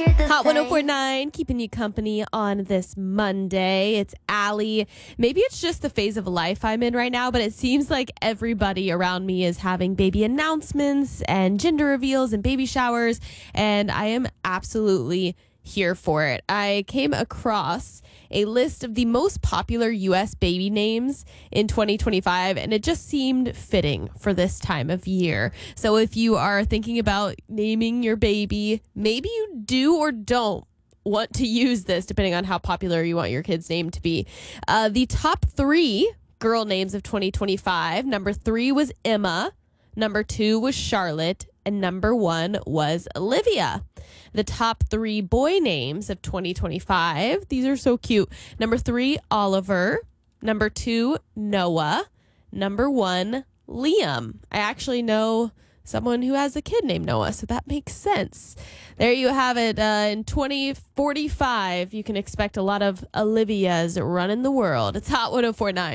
Hot 1049, keeping you company on this Monday. It's Allie. Maybe it's just the phase of life I'm in right now, but it seems like everybody around me is having baby announcements and gender reveals and baby showers, and I am absolutely here for it. I came across a list of the most popular U.S. baby names in 2025, and it just seemed fitting for this time of year. So if you are thinking about naming your baby, maybe you do or don't want to use this, depending on how popular you want your kid's name to be. The top 3 girl names of 2025, number 3 was Emma, number 2 was Charlotte, and number 1 was Olivia. The top 3 boy names of 2025, these are so cute. Number 3, Oliver. Number 2, Noah. Number 1, Liam. I actually know someone who has a kid named Noah, so that makes sense. There you have it. In 2045, you can expect a lot of Olivias running the world. It's Hot 1049.